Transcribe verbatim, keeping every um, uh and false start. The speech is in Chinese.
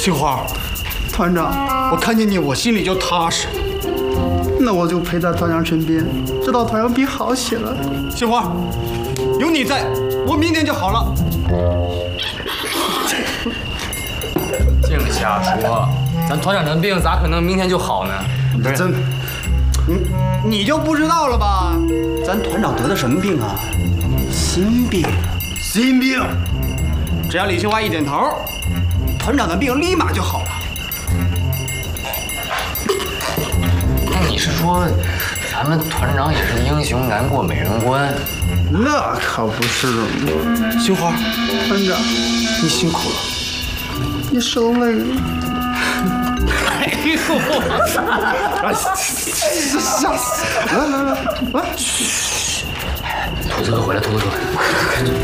杏花， 团长， 我看见你，我心里就踏实。 那我就陪在团长身边，直到团长病好起来。 杏花，有你在，我明天就好了。 净瞎说，咱团长的病咋可能明天就好呢？ 不是，真，你你就不知道了吧？咱团长得的什么病啊？心病。心病。只要李杏花一点头，团长的病立马就好了。 那你是说，咱们团长也是英雄难过美人关？ 那可不是嘛。 杏花， 团长， 你辛苦了。 你受累了。 哎呦！吓死！来来来来， 兔子哥回来，兔子哥。